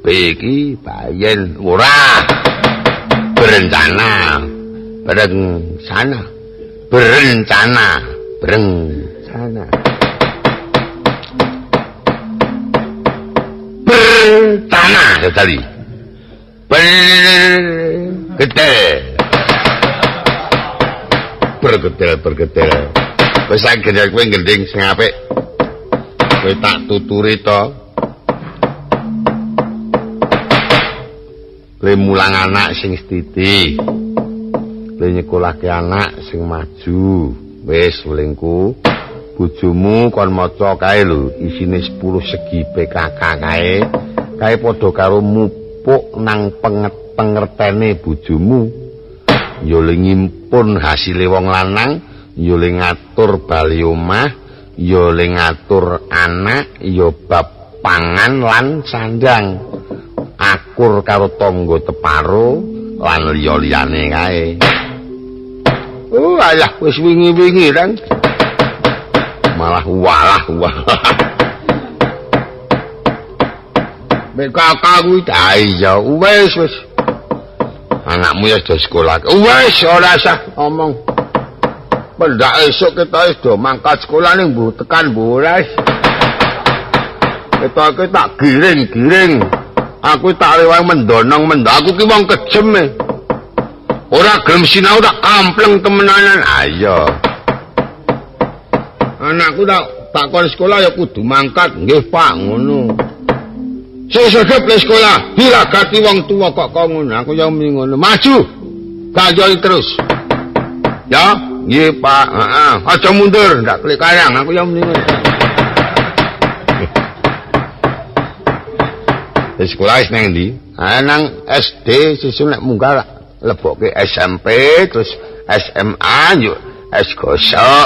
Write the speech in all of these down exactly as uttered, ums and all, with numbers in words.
iki bayen ora berencana berencana berencana berencana berencana sekali bergetel bergetel bergetel wis sak gendeng kowe gending sing apik kowe tak tuturi to kowe mulang anak sing sithik kowe nyekolahke anak sing maju wis welingku bojomu kon maca kae lho isine sepuluh segi P K K kae kae padha karo mupuk nang pengertene bojomu ya le ngimpun hasile wong lanang ya le ngatur bali omah ya le ngatur anak ya bab pangan lan sandang akur karo tangga teparo lan liya-liyane kae oh alah wis wingi-wingi kan malah walah walah P K K kuwi ta iya wis wis anakmu ya sudah sekolah wis ora usah omong pendak esuk kita wis do mangkat sekolah ning mbuh tekan bolas kita iki tak giring-giring aku tak lewat mendonong mendok aku ki wong kejem e ora gelem sinau tak kampleng temenanan ayo anakku tak tak kon sekolah ya kudu mangkat nggih Pak ngono sesuk le sekolah dilagati wong tua kok kok ngono aku ya muni ngono maju kajol terus ya nggih Pak heeh aja mundur ndak klik kayang aku ya muni ngono sekolah wis nang ndi nang S D sesuk nek munggah lebokke S M P terus S M A yo S gosok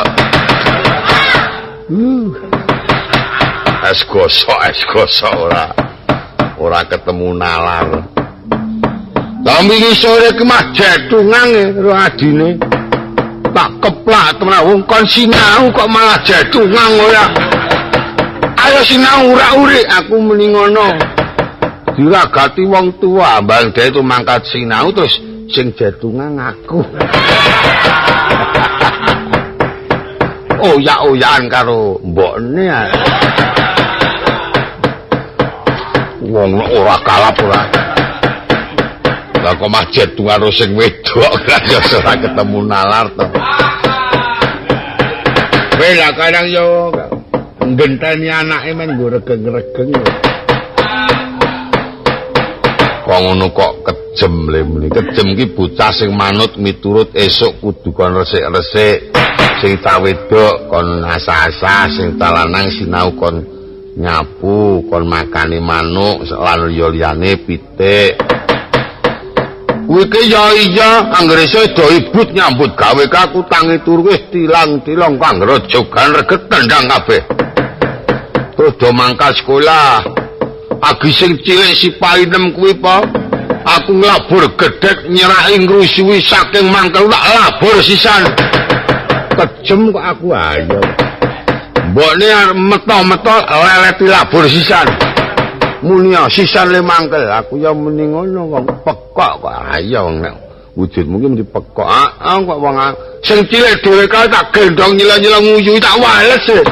uh. S gosok S gosok ora ora ketemu nalar tapi iki sore ki mah jedungan karo adine tak keplak temen wong kon sinau kok malah jedungan ora ayo sinau ora urik aku muni ngono diragati wong tua mbang dhewe itu mangkat sinau terus sing jedungan aku oyak-oyakan karo mbokne wong ora kalap ora lah kok mah jedungan karo sing wedok ya ora ketemu nalar to kowe lah kadang yo ngenteni anake men nggo regeng-regeng kok ngono kok kejem le muni kejem ki bocah sing manut miturut esuk kudu kon resik-resik sing ta wedok kon asa-asa sing ta lanang sinau kon nyapu kon makani manuk lan liya-liyane pitik kuwi ki ya iya anggere sedo ibut nyambut gawe kaku tangi turu wis tilang-tilang kanggo jogan reget tendang kabeh terus do mangkat sekolah agi sing cilik si painem kuwi po aku nglabur gedhek nyeraki ngrusuhi saking mangkel tak labur sisan kejem kok aku ayo mbokne meto-meto leleti labur sisan muni sisan le mangkel aku ya muni ngono wong pekok kok ayo nek wujud mungkin mesti pekok ah kok wong sing cilik dhewe kae tak gendong nyela-nyela nguyu tak wales e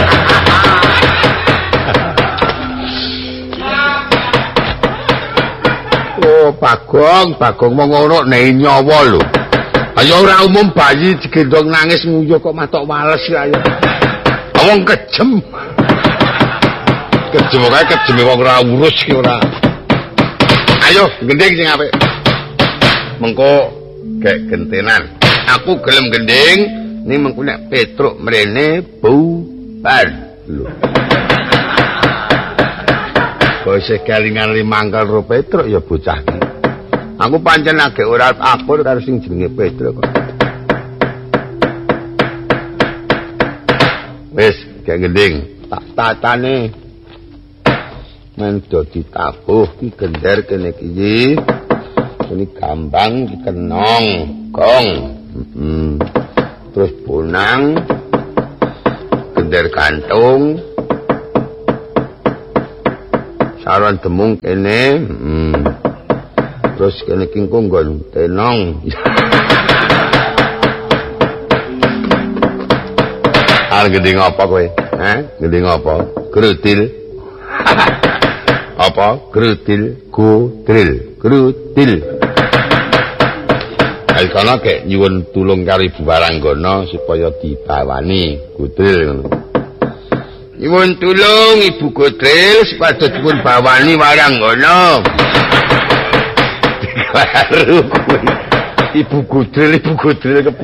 oh Bagong Bagong wong ngono nek nyawa lho ayo ora umum bayi digendong nangis nguyuh kok matok wales ayo wong kejem kejem kae kejem wong ora urus ki ora ayo gending sing apik mengko gek gentenan aku gelem gending ning mengko nek Petruk mrene bubar lho kok isih kelingan limangkel ro Petruk ya bocah iki aku pancen agek ora apur karo sing jenenge Petruk kok wis gek gending tak tatane men do ditabuh ki gender kene iki ini gambang ki kenong gong hmm. terus bonang gender gantung Saron demung kene. Hmm. Terus kene kingkonggon tenong. Ar gede ngapa kowe? Hah? Gede ngapa? Grutil. Apa? Grutil, gudril, grutil. Ayo kana kek nyuwun tulung kali Bu Waranggana supaya dibawani gudril ngono. Nyuwun tulung Ibu Gudril supaya dipun bawani Waranggana. Ibu Gudril, Ibu Gudril